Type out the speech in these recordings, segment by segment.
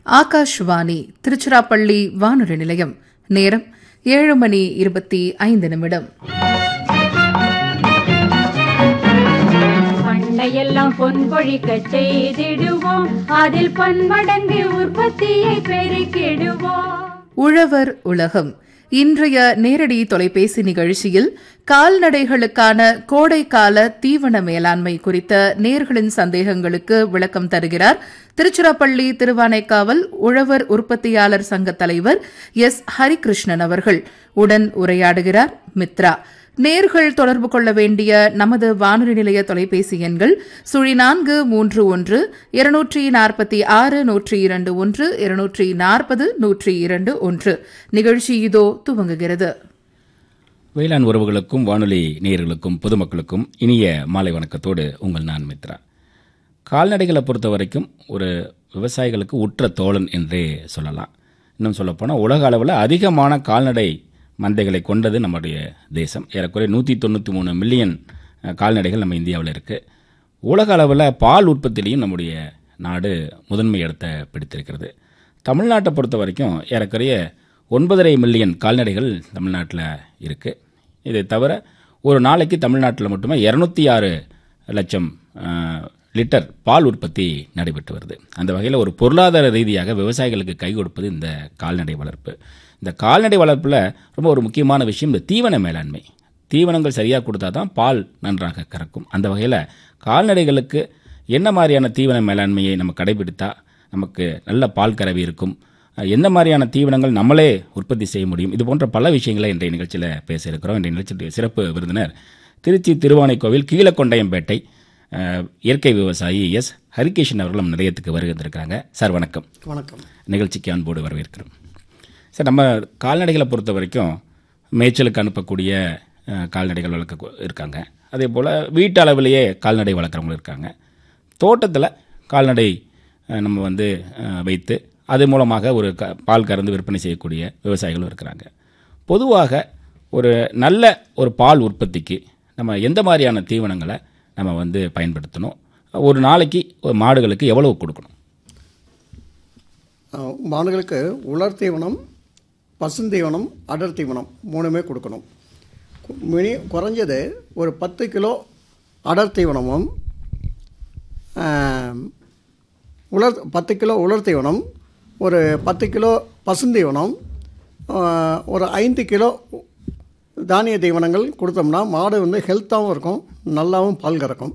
ஆகாஷ்வாணி திருச்சிராப்பள்ளி வானொலி நிலையம். நேரம் 7:25. பண்டையெல்லாம் பொன் கொழிக்க செய்திடுவோம், அதில் பன்மடங்கு உற்பத்தியை பெருக்கிடுவோம். உழவர் உலகம். இன்றைய நேரடி தொலைபேசி நிகழ்ச்சியில் கால்நடைகளுக்கான கோடைக்கால தீவன மேலாண்மை குறித்த நேயர்களின் சந்தேகங்களுக்கு விளக்கம் தருகிறார் திருச்சிராப்பள்ளி திருவானைக்காவல் உழவர் உற்பத்தியாளர் சங்க தலைவர் எஸ். ஹரிகிருஷ்ணன் அவர்கள். உடன் உரையாடுகிறார் மித்ரா. நேர்கள் தொடர்பு கொள்ள வேண்டிய நமது வானொலி நிலைய தொலைபேசி எண்கள் 0431 246 102 240 102. நிகழ்ச்சி இதோ துவங்குகிறது. வேளாண் உறவுகளுக்கும் வானொலி நேயர்களுக்கும் பொதுமக்களுக்கும் இனிய மாலை வணக்கத்தோடு உங்கள் நான் மித்ரா. கால்நடைகளை பொறுத்த வரைக்கும் ஒரு விவசாயிகளுக்கு உற்ற தோழன் என்றே சொல்லலாம். இன்னும் சொல்லப்போனால் உலக அளவில் அதிகமான கால்நடை மந்தைகளை கொண்டது நம்முடைய தேசம். ஏறக்குறைய 193 மில்லியன் கால்நடைகள் நம்ம இந்தியாவில் இருக்குது. உலக அளவில் பால் உற்பத்திலையும் நம்முடைய நாடு முதன்மை இடத்தை பிடித்திருக்கிறது. தமிழ்நாட்டை பொறுத்த வரைக்கும் ஏறக்குறைய 9.5 மில்லியன் கால்நடைகள் தமிழ்நாட்டில் இருக்குது. இதை தவிர ஒரு நாளைக்கு தமிழ்நாட்டில் மட்டுமே 206 லட்சம் லிட்டர் பால் உற்பத்தி நடைபெற்று வருது. அந்த வகையில் ஒரு பொருளாதார ரீதியாக விவசாயிகளுக்கு கை கொடுப்பது இந்த கால்நடை வளர்ப்பு. இந்த கால்நடை வளர்ப்பில் ரொம்ப ஒரு முக்கியமான விஷயம் இந்த தீவன மேலாண்மை. தீவனங்கள் சரியாக கொடுத்தா தான் பால் நன்றாக கறக்கும். அந்த வகையில் கால்நடைகளுக்கு என்ன மாதிரியான தீவன மேலாண்மையை நம்ம கடைபிடித்தா நமக்கு நல்ல பால் கறவை இருக்கும், எந்த மாதிரியான தீவனங்கள் நம்மளே உற்பத்தி செய்ய முடியும், இது போன்ற பல விஷயங்களை இன்றைய நிகழ்ச்சியில் பேச இருக்கிறோம். இன்றைய நிகழ்ச்சியுடைய சிறப்பு விருந்தினர் திருச்சி திருவானைக்கோவில் கீழக்கொண்டையம்பேட்டை இயற்கை விவசாயி எஸ். ஹரிகிருஷ்ணன் அவர்கள் நம்ம நிலையத்துக்கு வருகின்றிருக்கிறாங்க. சார் வணக்கம். வணக்கம். நிகழ்ச்சிக்கு அன்போடு வரவேற்கிறோம். சார், நம்ம கால்நடைகளை பொறுத்த வரைக்கும் மேய்ச்சலுக்கு அனுப்பக்கூடிய கால்நடைகள் வளர்க்க இருக்காங்க. அதே போல் வீட்டு அளவிலேயே கால்நடை வளர்க்குறவங்களும் இருக்காங்க. தோட்டத்தில் கால்நடை நம்ம வைத்து அது மூலமாக ஒரு பால் கறந்து விற்பனை செய்யக்கூடிய விவசாயிகளும் இருக்கிறாங்க. பொதுவாக ஒரு நல்ல ஒரு பால் உற்பத்திக்கு நம்ம எந்த மாதிரியான தீவனங்களை நம்ம பயன்படுத்தணும், ஒரு நாளைக்கு மாடுகளுக்கு எவ்வளவு கொடுக்கணும்? மாடுகளுக்கு உலர் தீவனம், பசுந்தீவனம், அடர் தீவனம் 3மே கொடுக்கணும். குறைஞ்சது ஒரு 10 கிலோ அடர் தீவனமும் 10 கிலோ உலர் தீவனம், ஒரு 10 கிலோ பசுந்தீவனம், ஒரு 5 கிலோ தானிய தீவனங்கள் கொடுத்தோம்னா மாடு ஹெல்த்தாகவும் இருக்கும், நல்லாவும் பால் கறக்கும்.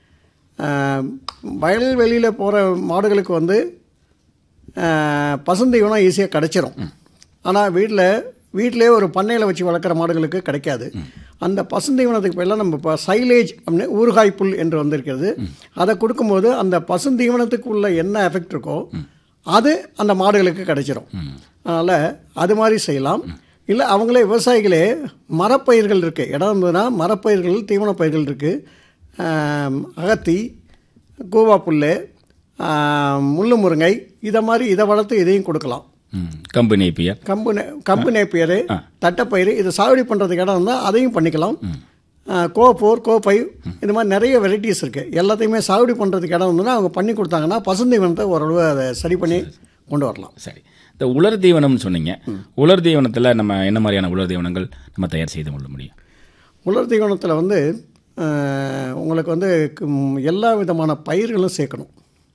வயல்வெளியில் போகிற மாடுகளுக்கு பசுந்தீவனம் ஈஸியாக கிடைச்சிரும். ஆனால் வீட்டிலே ஒரு பண்ணையில் வச்சு வளர்க்குற மாடுகளுக்கு கிடைக்காது. அந்த பசுந்தீவனத்துக்கு பதிலாக நம்ம இப்போ சைலேஜ் அப்படின்னு ஊறுகாய் புல் என்று வந்திருக்கிறது. அதை கொடுக்கும்போது அந்த பசுந்தீவனத்துக்கு உள்ள என்ன எஃபெக்ட் இருக்கோ அது அந்த மாடுகளுக்கு கிடைச்சிரும். அதனால் அது மாதிரி செய்யலாம். இல்லை அவங்களே விவசாயிகளே மரப்பயிர்கள் இருக்குது, இடம் இருந்ததுன்னா மரப்பயிர்கள், தீவன பயிர்கள் இருக்குது. அகத்தி, கூவா புல், முள்ளு முருங்கை, இதை மாதிரி இதை வளர்த்து இதையும் கொடுக்கலாம். கம்பு நேப்பியர், கம்பு நேப்பியர், தட்டைப்பயிறு, இதை சாகுபடி பண்ணுறதுக்கு இடம் இருந்தால் அதையும் பண்ணிக்கலாம். கோ4, கோ5, இது மாதிரி நிறைய வெரைட்டிஸ் இருக்குது. எல்லாத்தையுமே சாகுபடி பண்ணுறதுக்கு இடம் இருந்ததுன்னா அவங்க பண்ணி கொடுத்தாங்கன்னா பசுந்தீவனத்தை ஓரளவு அதை சரி பண்ணி கொண்டு வரலாம். சரி, இந்த உலர் தீவனம்னு சொன்னீங்க. உலர் தீவனத்தில் நம்ம என்ன மாதிரியான உலர் தீவனங்கள் நம்ம தயார் செய்து கொள்ள முடியும்? உலர் தீவனத்தில் உங்களுக்கு எல்லா விதமான பயிர்களும் சேர்க்கணும்.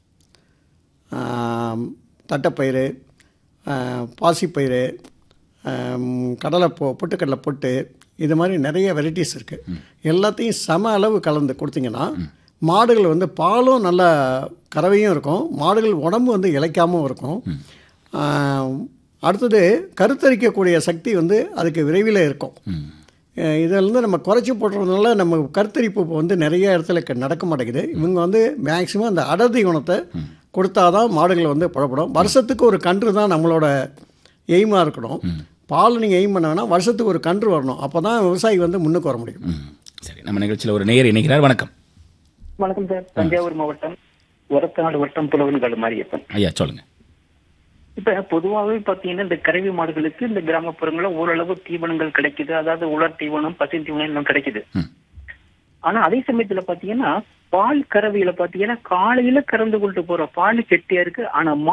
தட்டைப்பயிறு, பாசிப்பயிறு, பொட்டுக்கடலை பொட்டு, இது மாதிரி நிறைய வெரைட்டிஸ் இருக்குது. எல்லாத்தையும் சம அளவு கலந்து கொடுத்தீங்கன்னா மாடுகள் பாலும் நல்ல கறவையும் இருக்கும், மாடுகள் உடம்பு இளைக்காமல் இருக்கும். அடுத்தது கருத்தரிக்கக்கூடிய சக்தி அதுக்கு விரைவில் இருக்கும். இதில் நம்ம குறைச்சி போடுறதுனால நம்ம கருத்தரிப்பு நிறைய இடத்துல நடக்க மாட்டேங்குது. இவங்க மேக்சிமம் அந்த அடர் தீவனத்தை கொடுத்தாதான் மாடுகள் புறப்படும். வருஷத்துக்கு ஒரு கன்று தான் நம்மளோட எய்மாக இருக்கணும். பால் நீங்கள் எய்ம் பண்ண வேணால் வருஷத்துக்கு ஒரு கன்று வரணும். அப்போ தான் விவசாயி முன்னுக்கு வர முடியும். சரி, நம்ம நிகழ்ச்சியில் ஒரு நேயர் இணைகிறார். வணக்கம். வணக்கம் சார். தஞ்சாவூர் மாவட்டம் ஒரத்தநாடு வட்டம் புலவன்காடு மாரியப்பன். ஐயா சொல்லுங்கள். இப்ப பொதுவாகவே பாத்தீங்கன்னா இந்த கறவை மாடுகளுக்கு இந்த கிராமப்புறங்களில் ஓரளவு தீவனங்கள் கிடைக்குது. அதாவது உலர் தீவனம், பசு தீவனம் எல்லாம் கிடைக்குது. ஆனா அதே சமயத்துல பாத்தீங்கன்னா பால் கறவையில பாத்தீங்கன்னா காலையில கறந்து கொண்டு போற பால் கெட்டியா இருக்கு. ஆனா